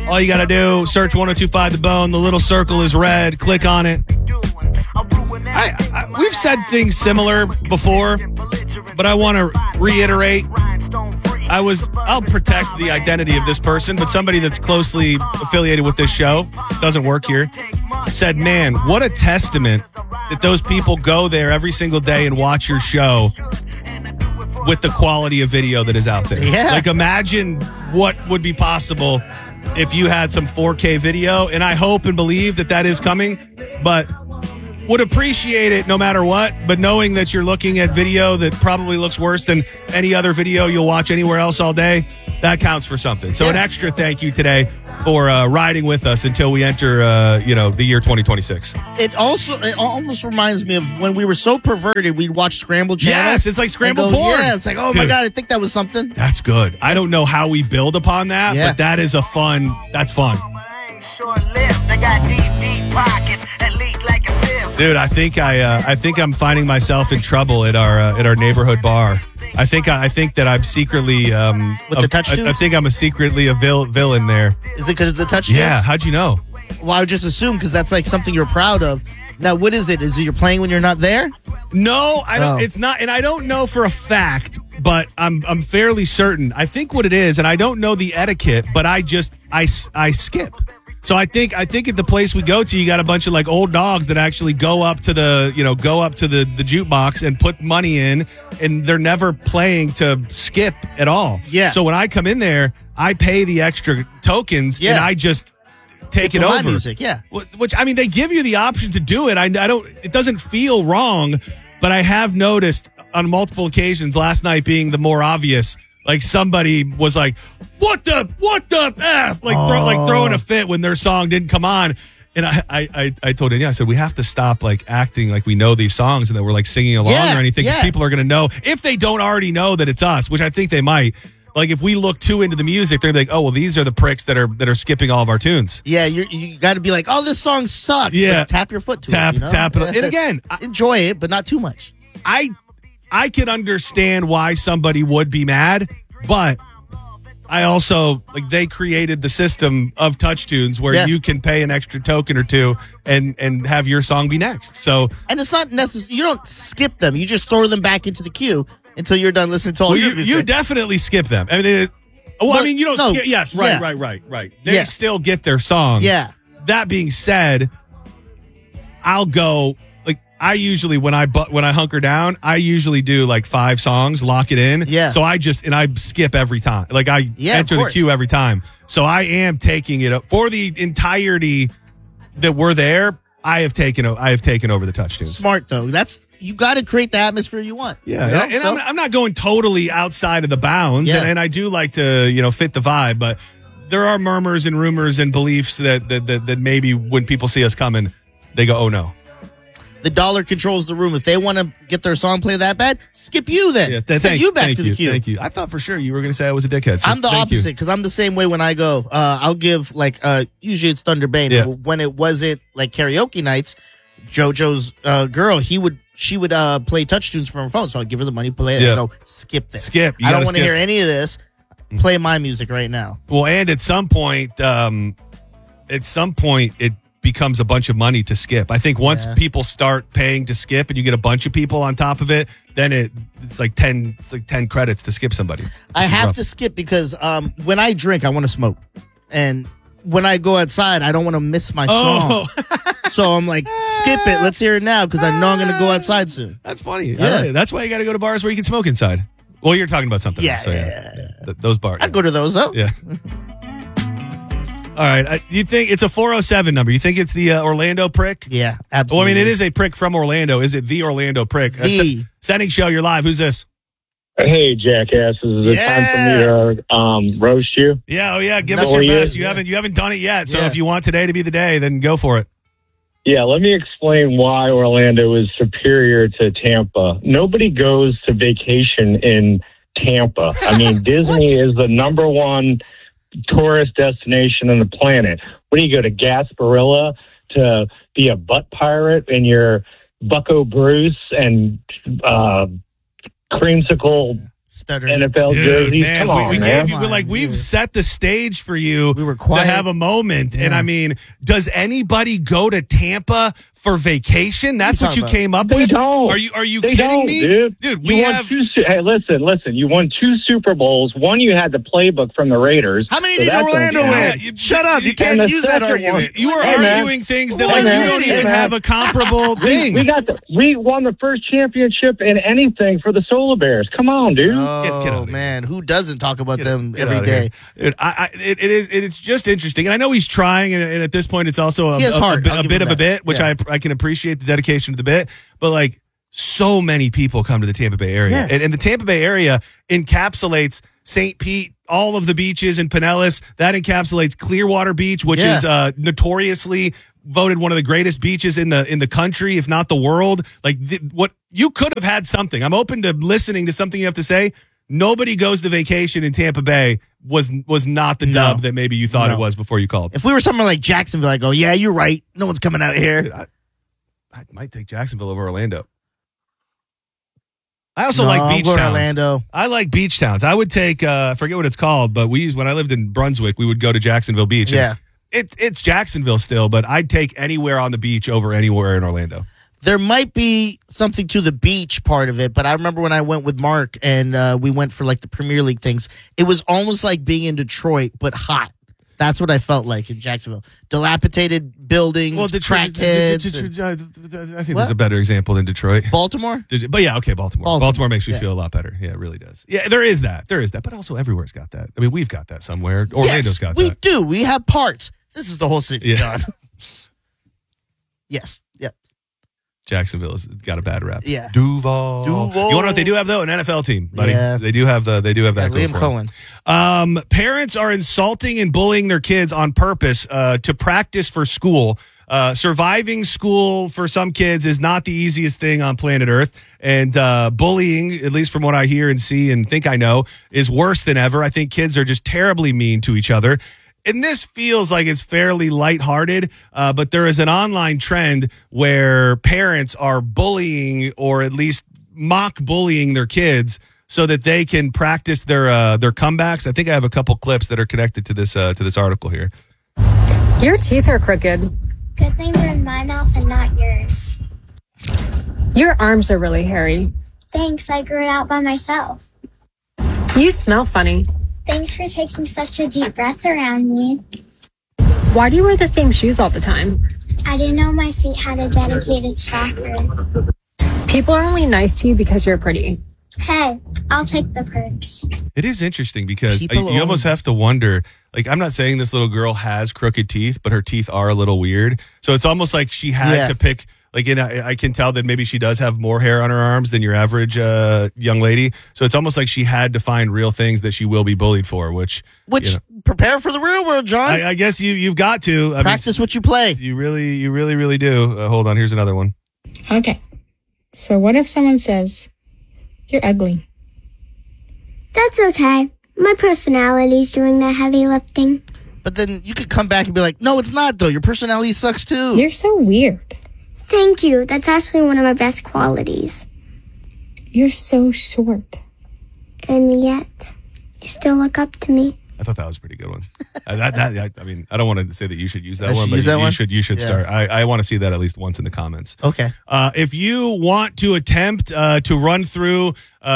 All you got to do, search 102.5 The Bone. The little circle is red. Click on it. We've said things similar before, but I want to reiterate. I'll protect the identity of this person, but somebody that's closely affiliated with this show, doesn't work here, said, man, what a testament that those people go there every single day and watch your show with the quality of video that is out there. Yeah. Like, imagine what would be possible if you had some 4K video, and I hope and believe that that is coming, but would appreciate it no matter what, but knowing that you're looking at video that probably looks worse than any other video you'll watch anywhere else all day, that counts for something. So an extra thank you today for riding with us until we enter, the year 2026. It almost reminds me of when we were so perverted, we'd watch Scrambled Channel. Yes, it's like Scrambled porn. Yeah, it's like, oh my God, I think that was something. That's good. I don't know how we build upon that, but that is that's fun. Dude, I think I'm finding myself in trouble at our neighborhood bar. I think that I'm secretly with the touch tunes? I think I'm secretly a villain there. Is it because of the touch tunes? Yeah, how'd you know? Well, I would just assume because that's like something you're proud of. Now, what is it? Is it you're playing when you're not there? No, I don't. It's not, and I don't know for a fact, but I'm fairly certain. I think what it is, and I don't know the etiquette, but I skip. So I think at the place we go to, you got a bunch of like old dogs that actually go up to the jukebox and put money in, and they're never playing to skip at all. Yeah. So when I come in there, I pay the extra tokens, and I just take it over. My music, yeah. Which, I mean, they give you the option to do it. I don't. It doesn't feel wrong, but I have noticed on multiple occasions, last night being the more obvious, like somebody was like, what the F? Throwing a fit when their song didn't come on. And I told Danielle, I said, we have to stop like acting like we know these songs and that we're like singing along or anything. Because people are going to know, if they don't already know that it's us, which I think they might. Like if we look too into the music, they're like, oh, well, these are the pricks that are skipping all of our tunes. Yeah, you got to be like, oh, this song sucks. Yeah. But tap your foot to tap, it. You know? Tap it. And again, enjoy it, but not too much. I can understand why somebody would be mad, but I also, like, they created the system of touch tunes where you can pay an extra token or two and have your song be next. So, and it's not necessary. You don't skip them. You just throw them back into the queue until you're done listening to all your music. You definitely skip them. I mean, you don't skip. Yes, right. They still get their song. Yeah. That being said, I'll go. I usually, when I hunker down, I usually do like 5 songs, lock it in. Yeah. So I skip every time. Like I enter the queue every time. So I am taking it up for the entirety that we're there. I have taken over the touch tunes. Smart though. You got to create the atmosphere you want. Yeah. You know? I'm not going totally outside of the bounds, and I do like to fit the vibe, but there are murmurs and rumors and beliefs that maybe when people see us coming, they go, oh no. The dollar controls the room. If they want to get their song played that bad, skip you then. Yeah, send you back to the queue. Thank you. I thought for sure you were going to say I was a dickhead. So I'm the opposite because I'm the same way when I go. I'll give usually it's Thunder Bane. Yeah. When it wasn't like karaoke nights, JoJo's girl, she would play touch tunes from her phone. So I'd give her the money, play it, and go, skip this. Skip. I don't want to hear any of this. Play my music right now. Well, and at some point it becomes a bunch of money to skip. I think once people start paying to skip and you get a bunch of people on top of it, then it's like 10 credits to skip somebody. I have to skip because when I drink, I want to smoke. And when I go outside, I don't want to miss my song. So I'm like, skip it. Let's hear it now because I know I'm going to go outside soon. That's funny. Yeah. That's why you got to go to bars where you can smoke inside. Well, you're talking about something else. Those bars. I'd go to those, though. Yeah. All right. You think it's a 407 number? You think it's the Orlando prick? Yeah, absolutely. Well, I mean, it is a prick from Orlando. Is it the Orlando prick? Sending show, you're live. Who's this? Hey, jackasses. Is it time for me to roast you? Yeah, oh yeah. Give us your best. You haven't done it yet. So if you want today to be the day, then go for it. Yeah, let me explain why Orlando is superior to Tampa. Nobody goes to vacation in Tampa. I mean, Disney is the number one tourist destination on the planet. What do you go to Gasparilla to be a butt pirate in your Bucko Bruce and creamsicle Stuttering. NFL jerseys. Man, Come on, we man. gave you, we've set the stage for you We were to quiet. have a moment. And I mean, does anybody go to Tampa for vacation? That's what you talking came up They with? don't. Are you They kidding don't, me? dude. we You won have Hey, listen. You won 2 Super Bowls. One, you had the playbook from the Raiders. How many so did that's Orlando uncounted. win? Shut up. You And can't the use that second one- argument. You are Hey, man. arguing things that Hey, you man. don't Hey, even man. have a comparable thing. We won the first championship in anything for the Solar Bears. Come on, dude. Get out Oh, of here. man. Who doesn't talk about them Get every outta day? here. Dude, it's just interesting, and I know he's trying, and at this point, it's also He has heart. I'll a give bit him of a that. bit, which Yeah. I can appreciate the dedication to the bit, but like so many people come to the Tampa Bay area, Yes. and the Tampa Bay area encapsulates St. Pete, all of the beaches in Pinellas. That encapsulates Clearwater Beach, which is notoriously voted one of the greatest beaches in the country, if not the world. Like what you could have had something. I'm open to listening to something you have to say. Nobody goes to vacation in Tampa Bay was not the dub that maybe you thought it was before you called. If we were somewhere like Jacksonville, I go, yeah, you're right. No one's coming out here. I might take Jacksonville over Orlando. I also No, like I'm beach going to towns. Orlando. I like beach towns. I would take I forget what it's called, but when I lived in Brunswick, we would go to Jacksonville Beach. Yeah. It's Jacksonville still, but I'd take anywhere on the beach over anywhere in Orlando. There might be something to the beach part of it, but I remember when I went with Mark and we went for like the Premier League things, it was almost like being in Detroit, but hot. That's what I felt like in Jacksonville. Dilapidated buildings, crackheads. I think there's a better example than Detroit. Baltimore? But yeah, okay, Baltimore. Baltimore. Baltimore makes me Yeah. feel a lot better. Yeah, it really does. Yeah, there is that. But also everywhere's got that. I mean, we've got that somewhere. Orlando's Yes, got we that. do. We have parts. This is the whole city, Yeah. John. Yes. Yep. Jacksonville has got a bad rap. Yeah. Duval. You want to know what they do have though? An NFL team, buddy. Yeah. They do have that. Yeah, going Liam for 'em. Cohen. Parents are insulting and bullying their kids on purpose to practice for school. Surviving school for some kids is not the easiest thing on planet Earth. And bullying, at least from what I hear and see and think I know, is worse than ever. I think kids are just terribly mean to each other. And this feels like it's fairly lighthearted, but there is an online trend where parents are bullying or at least mock bullying their kids so that they can practice their comebacks. I think I have a couple clips that are connected to this article here. Your teeth are crooked. Good thing they're in my mouth and not yours. Your arms are really hairy. Thanks, I grew it out by myself. You smell funny. Thanks for taking such a deep breath around me. Why do you wear the same shoes all the time? I didn't know my feet had a dedicated stalker. People are only nice to you because you're pretty. Hey, I'll take the perks. It is interesting because People you almost have to wonder, like, I'm not saying this little girl has crooked teeth, but her teeth are a little weird. So it's almost like she had to pick, like, I can tell that maybe she does have more hair on her arms than your average young lady. So it's almost like she had to find real things that she will be bullied for, which Prepare for the real world, John. I guess you've got to. Practice what you play. You really do. Hold on. Here's another one. Okay. So what if someone says, you're ugly? That's okay. My personality's doing the heavy lifting. But then you could come back and be like, no, it's not, though. Your personality sucks, too. You're so weird. Thank you. That's actually one of my best qualities. You're so short. And yet, you still look up to me. I thought that was a pretty good one. I mean, I don't want to say that you should use that I one, should but use that one? you should Yeah. start. I want to see that at least once in the comments. Okay. If you want to attempt to run through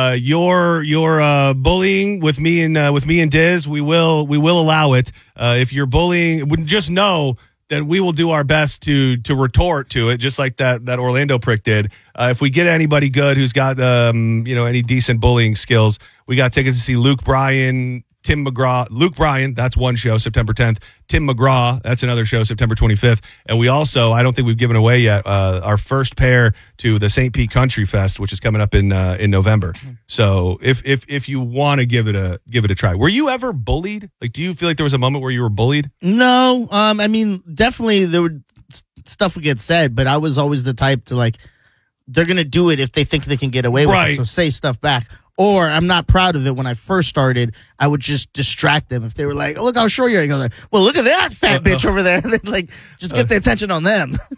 your bullying with me and Diz, we will allow it. If you're bullying, just know that we will do our best to retort to it, just like that Orlando prick did. If we get anybody good who's got any decent bullying skills, we got tickets to see Luke Bryan, Tim McGraw. Luke Bryan, that's one show, September 10th. Tim McGraw, that's another show, September 25th. And we also, I don't think we've given away yet, our first pair to the St. Pete Country Fest, which is coming up in November. So if you want to give it a try. Were you ever bullied? Like, do you feel like there was a moment where you were bullied? No. I mean, definitely there would stuff would get said, but I was always the type to, like, they're going to do it if they think they can get away with Right. it. So say stuff back. Or I'm not proud of it. When I first started, I would just distract them. If they were like, oh, look how short you are. I go like, well, look at that fat bitch over there. They'd like, just get the attention on them.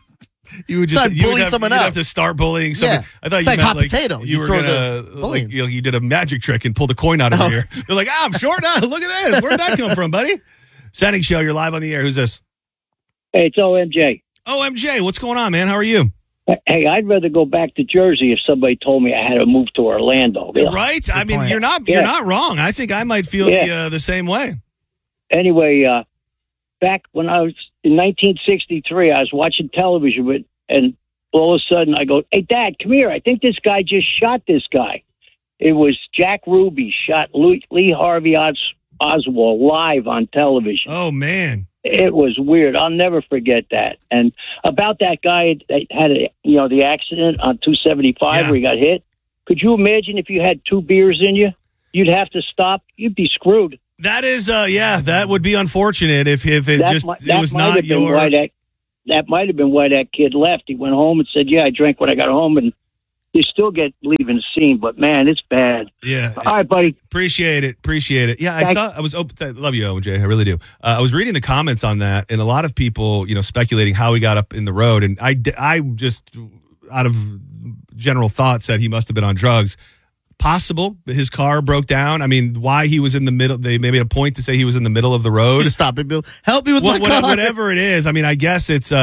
You would So I'd you would bully have, someone you'd else. have to start bullying someone. Yeah. I thought It's you like meant hot potato. You You were throw gonna the bullying. you did a magic trick and pulled a coin out of your ear. They're like, I'm short now. Look at this. Where'd that come from, buddy? Setting show. You're live on the air. Who's this? Hey, it's OMJ. Oh, MJ. What's going on, man? How are you? Hey, I'd rather go back to Jersey if somebody told me I had to move to Orlando. Right? I mean, point. you're not wrong. I think I might feel the same way. Anyway, back when I was in 1963, I was watching television, and all of a sudden I go, "Hey, Dad, come here. I think this guy just shot this guy." It was Jack Ruby shot Lee Harvey Oswald live on television. Oh, man. It was weird. I'll never forget that. And about that guy that had the accident on 275 where he got hit. Could you imagine if you had 2 beers in you? You'd have to stop. You'd be screwed. That is, that would be unfortunate if it was not your. That might have been why that kid left. He went home and said, "Yeah, I drank when I got home," and you still get leaving the scene. But man, it's bad. Yeah. All right, buddy. Appreciate it. Yeah, I was open. I love you, OJ. I really do. I was reading the comments on that, and a lot of people, speculating how he got up in the road, and I just out of general thought said he must have been on drugs. Possible his car broke down. I mean, why he was in the middle? They made a point to say he was in the middle of the road. Stop it, Bill. Help me with my car. Whatever it is. I mean, I guess it's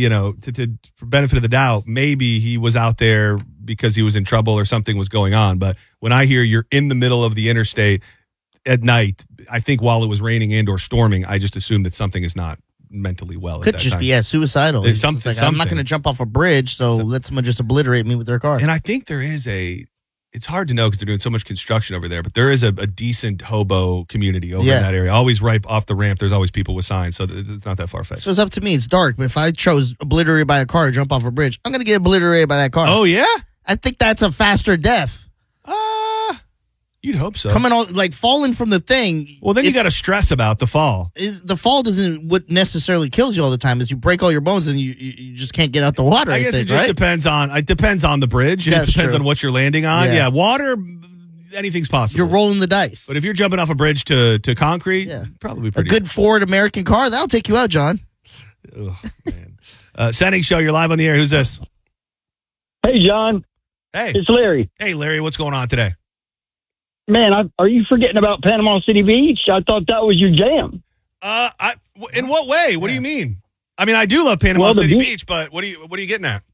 for benefit of the doubt, maybe he was out there because he was in trouble or something was going on. But when I hear you're in the middle of the interstate at night, I think while it was raining and or storming, I just assume that something is not mentally well. Could at that just time. be suicidal. It's It's like, I'm not going to jump off a bridge, so let someone just obliterate me with their car. And I think there is it's hard to know because they're doing so much construction over there, but there is a decent hobo community over in that area. Always right off the ramp, there's always people with signs, so it's not that far-fetched. So it's up to me. It's dark, but if I chose obliterated by a car or jump off a bridge, I'm going to get obliterated by that car. Oh, yeah? I think that's a faster death. You'd hope so. Coming on, like falling from the thing. Well, then you got to stress about the fall. The fall doesn't what necessarily kills you all the time. Is you break all your bones and you just can't get out the water. I guess it just depends on the bridge. That's it depends true. on what you're landing on. Yeah, water, anything's possible. You're rolling the dice. But if you're jumping off a bridge to concrete, probably a pretty good Ford American car that'll take you out, John. Oh, man. Setting show. You're live on the air. Who's this? Hey, John. Hey, it's Larry. Hey, Larry. What's going on today? Man, are you forgetting about Panama City Beach? I thought that was your jam. In what way? What do you mean? I mean, I do love Panama City Beach, but what are you getting at?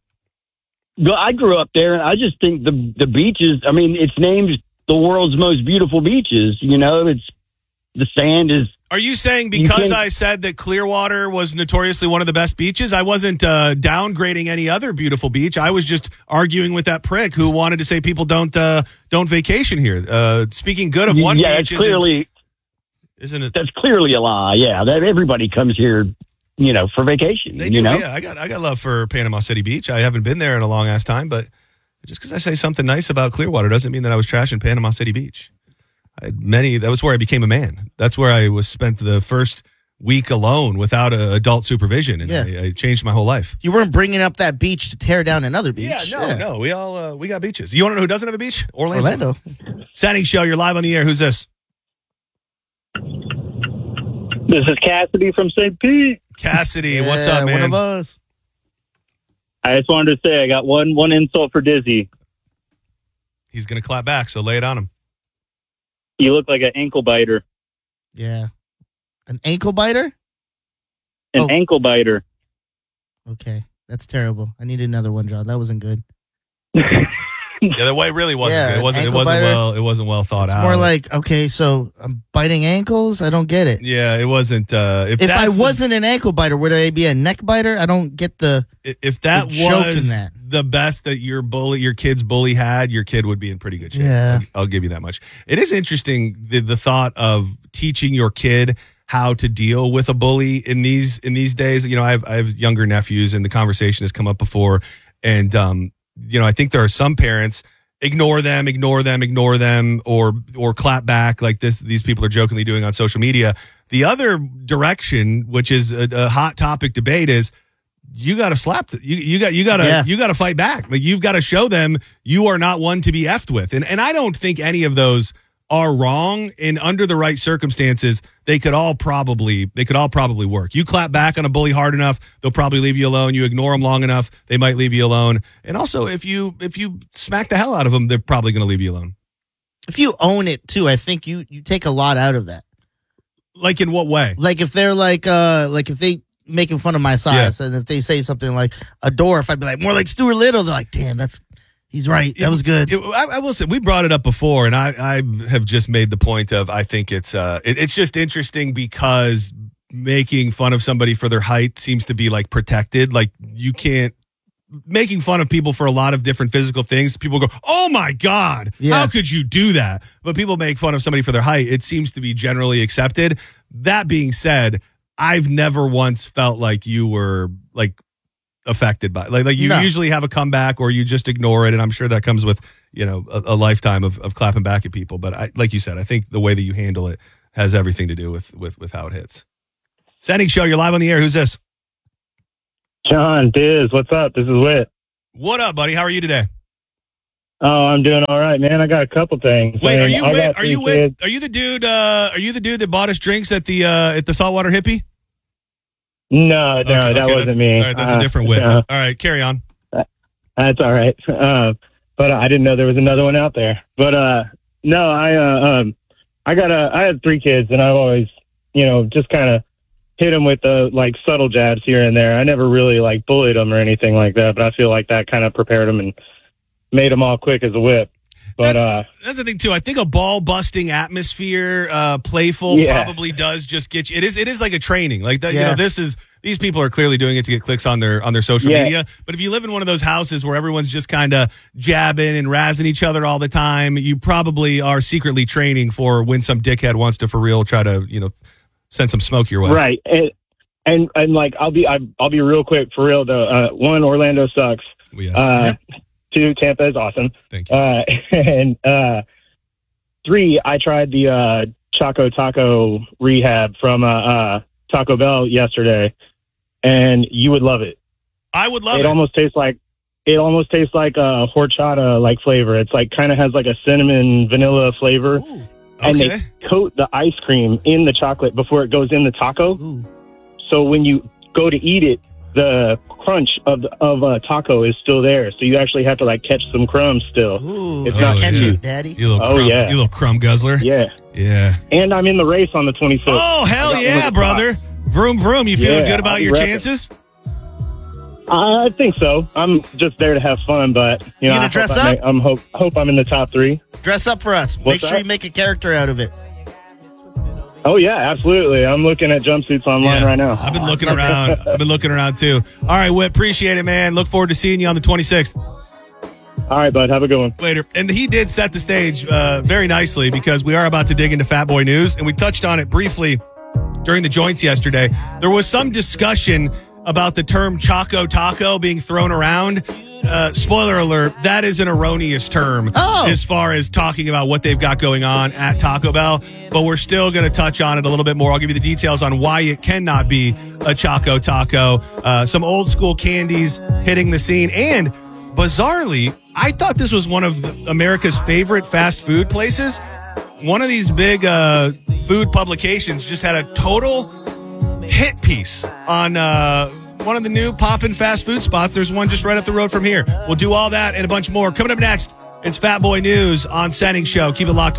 I grew up there, and I just think the beaches. I mean, it's named the world's most beautiful beaches. It's the sand is. Are you saying because I said that Clearwater was notoriously one of the best beaches, I wasn't downgrading any other beautiful beach? I was just arguing with that prick who wanted to say people don't vacation here. Speaking good of one beach, isn't it? That's clearly a lie. Yeah, that everybody comes here, for vacation. They do. Yeah, I got love for Panama City Beach. I haven't been there in a long ass time, but just because I say something nice about Clearwater doesn't mean that I was trashing Panama City Beach. That was where I became a man. That's where I spent the first week alone without adult supervision, and I changed my whole life. You weren't bringing up that beach to tear down another beach. No. We got beaches. You want to know who doesn't have a beach? Orlando. Setting show. You're live on the air. Who's this? This is Cassidy from St. Pete. Cassidy, what's up, man? One of us. I just wanted to say I got one insult for Dizzy. He's going to clap back, so lay it on him. You look like an ankle biter. Yeah. An ankle biter? Ankle biter. Okay. That's terrible. I need another one, John. That wasn't good. Yeah, the way really wasn't good. It wasn't well thought out. It's more like, okay, so I'm biting ankles? I don't get it. Yeah, it wasn't if I wasn't an ankle biter, would I be a neck biter? I don't get if that was the best that your kid's bully had, your kid would be in pretty good shape. Yeah. I'll give you that much. It is interesting the thought of teaching your kid how to deal with a bully in these days. I have younger nephews, and the conversation has come up before, and I think there are some parents ignore them, or clap back like these people are jokingly doing on social media. The other direction, which is a hot topic debate, is you got to slap. You got to fight back. Like you've got to show them you are not one to be effed with. And I don't think any of those are wrong, and under the right circumstances, they could all probably work. You clap back on a bully hard enough, they'll probably leave you alone. You ignore them long enough, they might leave you alone. And also, if you smack the hell out of them, they're probably going to leave you alone. If you own it too, I think you take a lot out of that. Like in what way? Like if they're like if they making fun of my size, and if they say something like a dwarf, I'd be like, more like Stuart Little. They're like, damn, he's right. That was good. I will say, we brought it up before, and I have just made the point of, I think it's just interesting because making fun of somebody for their height seems to be like protected. Like you can't, making fun of people for a lot of different physical things. People go, oh my God, how could you do that? But people make fun of somebody for their height. It seems to be generally accepted. That being said, I've never once felt like you were like affected by like you usually have a comeback or you just ignore it. And I'm sure that comes with, a lifetime of clapping back at people. But like you said, I think the way that you handle it has everything to do with how it hits. Sending Show, you're live on the air. Who's this? John, Diz, what's up? This is Whit. What up, buddy? How are you today? Oh, I'm doing all right, man. I got a couple things. Wait, are you the dude that bought us drinks at the Saltwater Hippie? No, that wasn't me. All right, that's a different Whit. No. All right, carry on. That's all right. But I didn't know there was another one out there. But no, I had 3 kids, and I've always, just kind of hit them with like subtle jabs here and there. I never really like bullied them or anything like that, but I feel like that kind of prepared them and made them all quick as a whip. But that's the thing too. I think a ball busting atmosphere, playful, probably does just get you. It is like a training. Like that, these people are clearly doing it to get clicks on their social media. But if you live in one of those houses where everyone's just kind of jabbing and razzing each other all the time, you probably are secretly training for when some dickhead wants to for real try to send some smoke your way. Right. And like I'll be real quick for real though. 1, Orlando sucks. Yes. 2, Tampa is awesome. Thank you. And 3, I tried the Choco Taco rehab from Taco Bell yesterday, and you would love it. I would love it. It almost tastes like a horchata like flavor. It's like kind of has like a cinnamon vanilla flavor. Ooh, and they coat the ice cream in the chocolate before it goes in the taco. Ooh. So when you go to eat it, the crunch of a taco is still there. So you actually have to like catch some crumbs still. Ooh, it's not catch cheap. it, Daddy. You little crumb guzzler. Yeah. And I'm in the race on the 25th. Oh, hell yeah, brother. Vroom, vroom. You feeling good about your chances? I think so. I'm just there to have fun, but you gonna dress up? Hope I'm in the top 3. Dress up for us. Make sure you make a character out of it. Oh yeah, absolutely. I'm looking at jumpsuits online right now. I've been looking around. I've been looking around too. All right, Whit, appreciate it, man. Look forward to seeing you on the 26th. All right, bud. Have a good one. Later. And he did set the stage very nicely because we are about to dig into Fat Boy News, and we touched on it briefly during the joints yesterday. There was some discussion about the term Choco Taco being thrown around. Spoiler alert, that is an erroneous term as far as talking about what they've got going on at Taco Bell, but we're still going to touch on it a little bit more. I'll give you the details on why it cannot be a Choco Taco. Some old school candies hitting the scene, and bizarrely, I thought this was one of America's favorite fast food places. One of these big food publications just had a total hit piece on one of the new poppin' fast food spots. There's one just right up the road from here. We'll do all that and a bunch more. Coming up next, it's Fat Boy News on Sending Show. Keep it locked on.